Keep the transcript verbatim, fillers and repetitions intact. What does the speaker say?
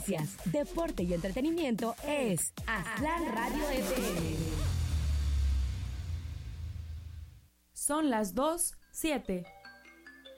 noticias, deporte y entretenimiento es Aztlán Radio F M. Son las dos, siete.